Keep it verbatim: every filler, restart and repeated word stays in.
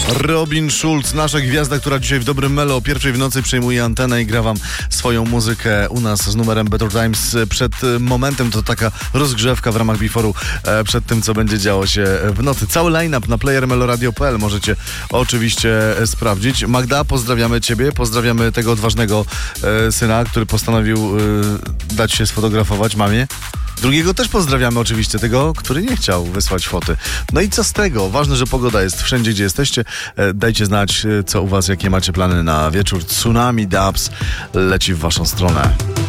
Robin Schulz, nasza gwiazda, która dzisiaj w Dobrym Melo o pierwszej w nocy przejmuje antenę i gra wam swoją muzykę u nas z numerem Better Times. Przed momentem to taka rozgrzewka w ramach Before'u przed tym, co będzie działo się w nocy. Cały line-up na player meloradio kropka p l możecie oczywiście sprawdzić. Magda, pozdrawiamy ciebie, pozdrawiamy tego odważnego e, syna, który postanowił e, dać się sfotografować mamie. Drugiego też pozdrawiamy oczywiście, tego, który nie chciał wysłać foty. No i co z tego? Ważne, że pogoda jest wszędzie, gdzie jesteście. E, dajcie znać, co u was, jakie macie plany na wieczór. Tsunami Dubs leci w waszą stronę.